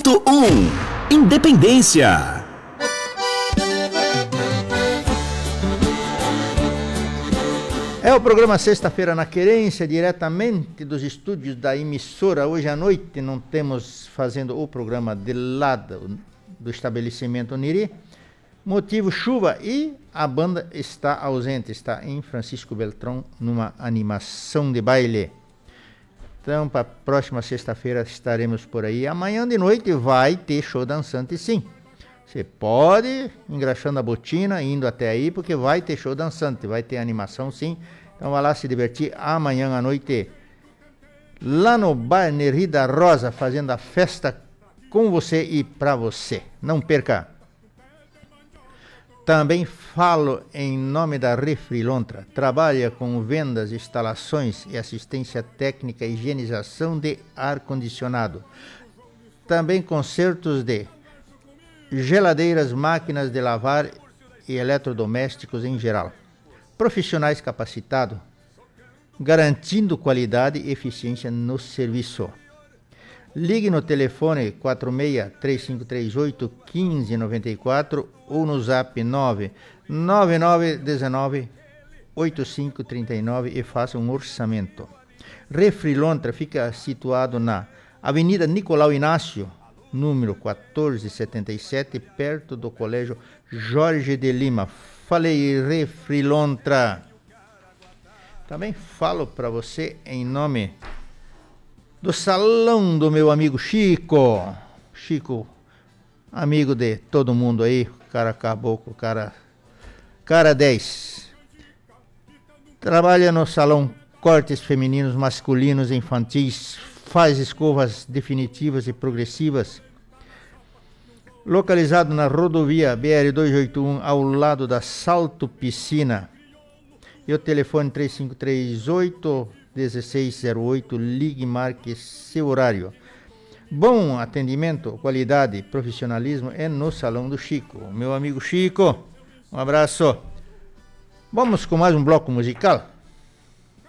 Independência. É o programa Sexta-feira na Querência, diretamente dos estúdios da emissora. Hoje à noite não temos fazendo o programa de lado do estabelecimento Niri. Motivo chuva e a banda está ausente, está em Francisco Beltrão numa animação de baile. Então, para a próxima sexta-feira estaremos por aí. Amanhã de noite vai ter show dançante, sim. Você pode engraxando a botina, indo até aí, porque vai ter show dançante, vai ter animação, sim. Então, vai lá se divertir amanhã à noite, lá no Bar Neri da Rosa, fazendo a festa com você e para você. Não perca! Também falo em nome da Refrilontra. Trabalha com vendas, instalações e assistência técnica e higienização de ar-condicionado. Também consertos de geladeiras, máquinas de lavar e eletrodomésticos em geral. Profissionais capacitados, garantindo qualidade e eficiência no serviço. Ligue no telefone 46-3538-1594 ou no zap 99919-8539 e faça um orçamento. Refrilontra fica situado na Avenida Nicolau Inácio, número 1477, perto do Colégio Jorge de Lima. Falei, Refrilontra. Também falo para você em nome do salão do meu amigo Chico. Chico, amigo de todo mundo aí, cara caboclo, cara 10. Trabalha no salão cortes femininos, masculinos, infantis, faz escovas definitivas e progressivas. Localizado na rodovia BR-281, ao lado da Salto Piscina. E o telefone 3538-1608, ligue e marque seu horário. Bom atendimento, qualidade, profissionalismo é no Salão do Chico. Meu amigo Chico, um abraço. Vamos com mais um bloco musical?